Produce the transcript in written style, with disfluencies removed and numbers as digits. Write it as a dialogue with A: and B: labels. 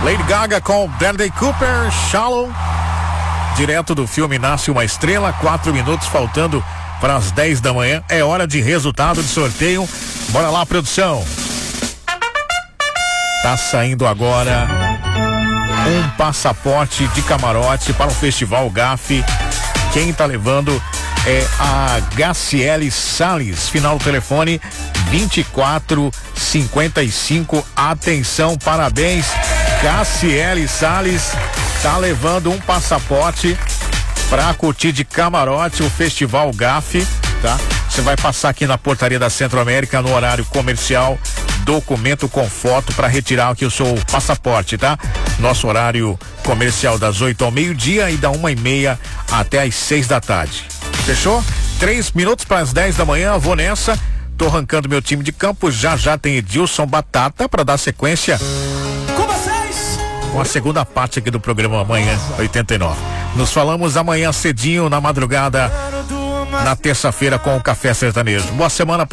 A: Lady Gaga com Bradley Cooper, Shallow. Direto do filme Nasce uma Estrela, 4 minutos faltando para as 10 da manhã. É hora de resultado de sorteio. Bora lá, produção. Tá saindo agora um passaporte de camarote para o Festival GAF. Quem tá levando é a Graciele Salles. Final do telefone 2455. Atenção, parabéns. Graciele Salles tá levando um passaporte para curtir de camarote o Festival GAF, tá? Você vai passar aqui na portaria da Centro-América no horário comercial, documento com foto para retirar aqui o seu passaporte, tá? Nosso horário comercial das 8 ao meio-dia e da 1h30 até às 6 da tarde. Fechou? 3 minutos para as 10 da manhã, vou nessa. Tô arrancando meu time de campo, já tem Edilson Batata para dar sequência com a segunda parte aqui do programa Amanhã 89. Nos falamos amanhã cedinho, na madrugada, na terça-feira, com o Café Sertanejo. Boa semana pra